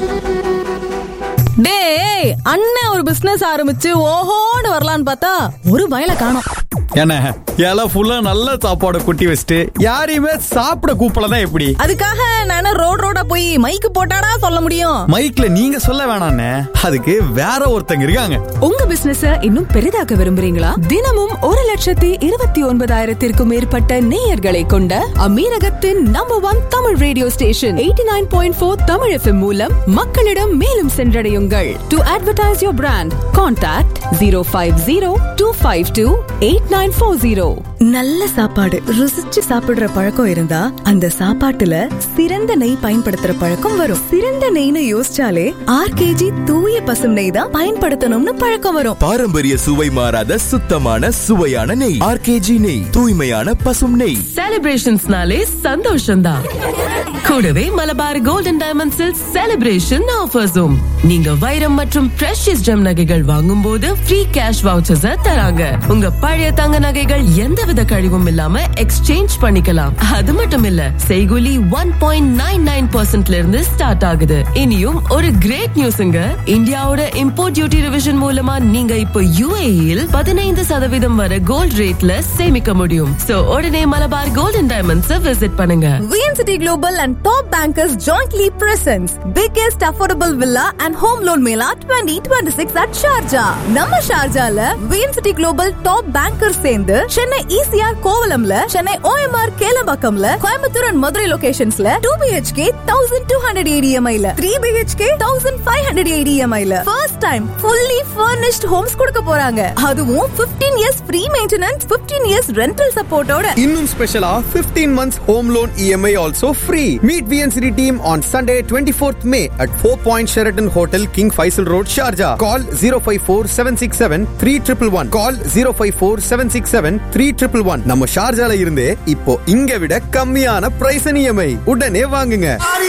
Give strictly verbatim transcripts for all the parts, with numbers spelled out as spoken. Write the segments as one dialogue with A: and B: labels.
A: டேய், அண்ணன் ஒரு பிசினஸ் ஆரம்பிச்சு ஓஹோன்னு வரலான்னு பார்த்தா ஒரு பயல காணோம்.
B: என்ன எல்லாம் ஃபுல்லா நல்ல சாப்பாடு கொட்டி வச்சுட்டு யாரையுமே சாப்பிட கூப்பிடலாம் எப்படி?
A: அதுக்காக நானே ரோட் ரோடா போய் மைக்கு போட்டாடா சொல்ல முடியும்?
B: மைக்ல நீங்க சொல்ல வேணாண்ணே, அதுக்கு வேற ஒருத்தங்க இருக்காங்க.
C: உங்க பிசினஸ இன்னும் பெரிதாக்க விரும்புறீங்களா? தினமும் ஒரு லட்சத்தி இருபத்தி ஒன்பதாயிரத்திற்கும் மேற்பட்ட நேயர்களை கொண்ட அமீரகத்தின் number one Tamil radio station eighty nine point four Tamil FM மூலம் மக்களிடம் மேலும் சென்றடையுங்கள். To advertise your brand, contact zero five zero two five two eight nine four zero.
A: நல்ல சாப்பாடு ருசிச்சு சாப்பிடுற பழக்கம் இருந்தா அந்த சாப்பாட்டுல சிறந்த நெய் பயன்படுத்துற பழக்கம் வரும். சிறந்த நெய்னு யோசிச்சாலே ஆர்கேஜி தூய பசும் நெய் தான் பயன்படுத்தணும்னு பழக்கம் வரும்.
D: பாரம்பரிய சுவை மாறாத சுத்தமான சுவையான நெய், ஆர்கேஜி நெய், தூய்மையான பசும் நெய்.
E: செலிப்ரேஷன்ஸ்னாலே சந்தோஷம்தான். கூடவே மலபார் கோல்டன் டைமண்ட்ஸில் செலிப்ரேஷன் ஆஃபர்ஸும். நீங்க வைரம் மற்றும் பிரஷியஸ் ஜெம் நகைகள் வாங்கும் போது ஃப்ரீ கேஷ் வவுச்சர்ஸ் தராங்க. உங்க பழைய தங்க நகைகள் எந்தவித கழிவும் இல்லாம எக்ஸ்சேஞ்ச் பண்ணிக்கலாம். அது மட்டும் இல்ல, செய்கூலி ஒன் பாயிண்ட் நைன் நைன் பர்சன்ட்ல இருந்து ஸ்டார்ட் ஆகுது. இனியும் ஒரு கிரேட் நியூஸ்ங்க. இந்தியாவோட இம்போர்ட் டியூட்டி ரிவிஷன் மூலமா நீங்க இப்போ யுஏஇல் பதினைந்து சதவீதம் வரை கோல்ட் ரேட்ல சேமிக்க முடியும். சோ உடனே மலபார் கோல்டன் டைமண்ட்ஸ் விசிட் பண்ணுங்க.
A: VNCD Global and Top Bankers jointly presents biggest affordable villa and home loan mela twenty twenty-six at Sharjah. நம்ம ஷார்ஜால விஎன்சிடி Global Top Bankers சேர்ந்து Chennai ECR கோவலம்ல, Chennai OMR கேலம்பாக்கம்ல, Coimbatore and Madurai லொகேஷன்ஸ்ல two B H K twelve hundred eighty E M I ல, three B H K fifteen hundred eighty E M I ல first time fully furnished homes கொடுக்க போறாங்க. அதுவும் fifteen years free maintenance, fifteen years rental support ஓட.
F: இன்னும் ஸ்பெஷலா fifteen months home loan E M I also free. Meet V N C D team on Sunday twenty-fourth May at Four Point Sheraton Hotel, King Faisal Road, Sharjah. Call zero five four seven six seven three one one one. Call zero five four seven six seven three one one one. நம்ம ஷார்ஜால இருந்தே இப்போ இங்க விட கம்மியான price E M I உடனே வாங்குங்க.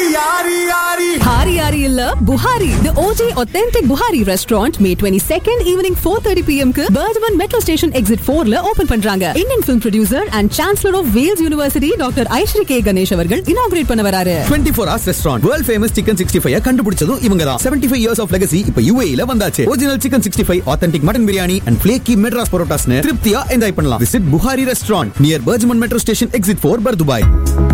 C: Harry Harry இல்ல, Buhari. The O J Authentic Buhari Restaurant May twenty-second evening four thirty p m க்கு Bergman Metro Station Exit four ல ஓபன் பண்றாங்க. Indian film producer and Chancellor of Wales University Doctor Aishri K Ganesh அவர்கள் inaugurate பண்ண வராரு.
B: twenty-four hours restaurant, world famous chicken sixty-five கண்டுபிடிச்சதும் இவங்க தான். seventy-five years of legacy இப்ப U A E ல வந்தாச்சு. Original chicken sixty-five, authentic mutton biryani and flaky Madras parotas னு திருப்தியா என்ஜாய் பண்ணலாம். Visit Buhari Restaurant near Bergman Metro Station Exit four, Bardubai.